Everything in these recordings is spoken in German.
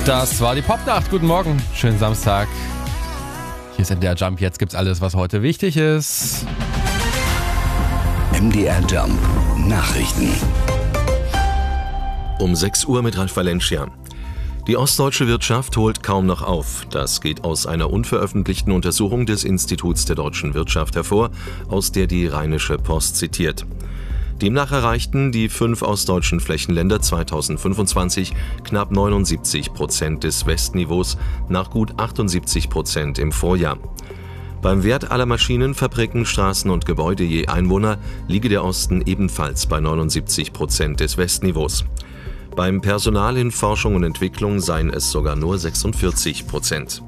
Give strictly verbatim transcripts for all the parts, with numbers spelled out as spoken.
Das war die Popnacht. Guten Morgen, schönen Samstag. Hier ist M D R Jump. Jetzt gibt's alles, was heute wichtig ist. M D R Jump Nachrichten. Um sechs Uhr mit Ralf Valencia. Die ostdeutsche Wirtschaft holt kaum noch auf. Das geht aus einer unveröffentlichten Untersuchung des Instituts der deutschen Wirtschaft hervor, aus der die Rheinische Post zitiert. Demnach erreichten die fünf ostdeutschen Flächenländer zweitausendfünfundzwanzig knapp neunundsiebzig Prozent des Westniveaus nach gut achtundsiebzig Prozent im Vorjahr. Beim Wert aller Maschinen, Fabriken, Straßen und Gebäude je Einwohner liege der Osten ebenfalls bei neunundsiebzig Prozent des Westniveaus. Beim Personal in Forschung und Entwicklung seien es sogar nur sechsundvierzig Prozent.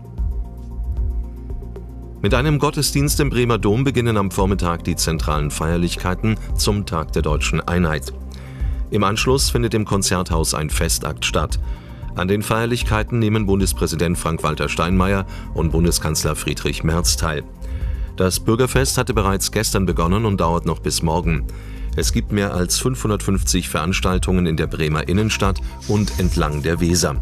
Mit einem Gottesdienst im Bremer Dom beginnen am Vormittag die zentralen Feierlichkeiten zum Tag der Deutschen Einheit. Im Anschluss findet im Konzerthaus ein Festakt statt. An den Feierlichkeiten nehmen Bundespräsident Frank-Walter Steinmeier und Bundeskanzler Friedrich Merz teil. Das Bürgerfest hatte bereits gestern begonnen und dauert noch bis morgen. Es gibt mehr als fünfhundertfünfzig Veranstaltungen in der Bremer Innenstadt und entlang der Weser.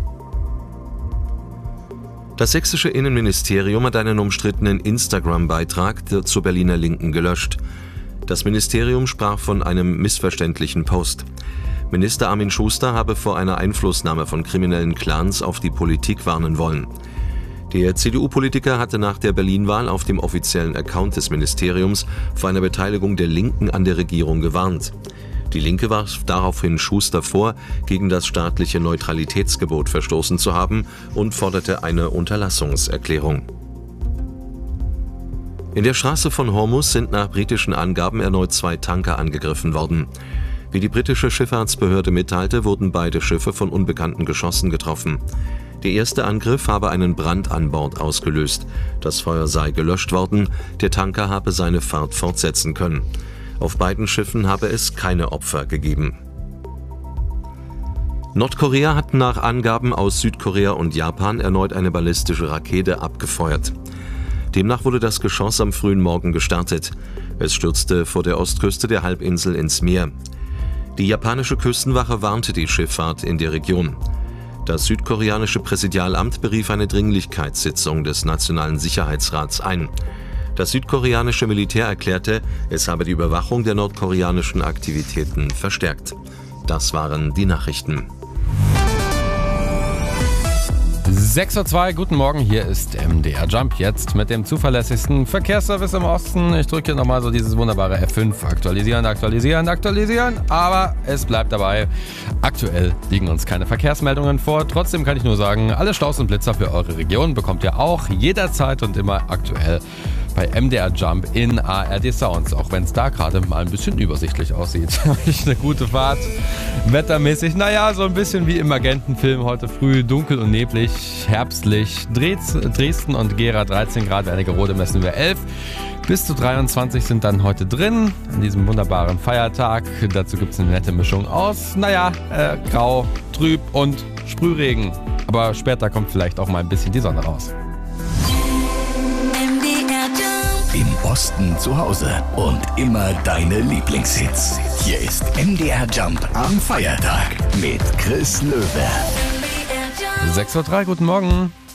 Das sächsische Innenministerium hat einen umstrittenen Instagram-Beitrag zur Berliner Linken gelöscht. Das Ministerium sprach von einem missverständlichen Post. Minister Armin Schuster habe vor einer Einflussnahme von kriminellen Clans auf die Politik warnen wollen. Der C D U-Politiker hatte nach der Berlin-Wahl auf dem offiziellen Account des Ministeriums vor einer Beteiligung der Linken an der Regierung gewarnt. Die Linke warf daraufhin Schuster vor, gegen das staatliche Neutralitätsgebot verstoßen zu haben und forderte eine Unterlassungserklärung. In der Straße von Hormuz sind nach britischen Angaben erneut zwei Tanker angegriffen worden. Wie die britische Schifffahrtsbehörde mitteilte, wurden beide Schiffe von unbekannten Geschossen getroffen. Der erste Angriff habe einen Brand an Bord ausgelöst. Das Feuer sei gelöscht worden, der Tanker habe seine Fahrt fortsetzen können. Auf beiden Schiffen habe es keine Opfer gegeben. Nordkorea hat nach Angaben aus Südkorea und Japan erneut eine ballistische Rakete abgefeuert. Demnach wurde das Geschoss am frühen Morgen gestartet. Es stürzte vor der Ostküste der Halbinsel ins Meer. Die japanische Küstenwache warnte die Schifffahrt in der Region. Das südkoreanische Präsidialamt berief eine Dringlichkeitssitzung des Nationalen Sicherheitsrats ein. Das südkoreanische Militär erklärte, es habe die Überwachung der nordkoreanischen Aktivitäten verstärkt. Das waren die Nachrichten. sechs Uhr zwei, guten Morgen, hier ist M D R Jump, jetzt mit dem zuverlässigsten Verkehrsservice im Osten. Ich drücke hier nochmal so dieses wunderbare F fünf, aktualisieren, aktualisieren, aktualisieren, aber es bleibt dabei, aktuell liegen uns keine Verkehrsmeldungen vor. Trotzdem kann ich nur sagen, alle Staus und Blitzer für eure Region bekommt ihr auch jederzeit und immer aktuell bei M D R Jump in A R D Sounds, auch wenn es da gerade mal ein bisschen übersichtlich aussieht. Eine gute Fahrt, wettermäßig, naja, so ein bisschen wie im Agentenfilm heute früh, dunkel und neblig, herbstlich. Dresden und Gera dreizehn Grad, Wernigerode messen wir elf. Bis zu dreiundzwanzig sind dann heute drin, an diesem wunderbaren Feiertag. Dazu gibt es eine nette Mischung aus, naja, äh, grau, trüb und Sprühregen. Aber später kommt vielleicht auch mal ein bisschen die Sonne raus. Im Osten zu Hause und immer deine Lieblingshits. Hier ist M D R Jump am Feiertag mit Chris Löwe. sechs Uhr drei, guten Morgen.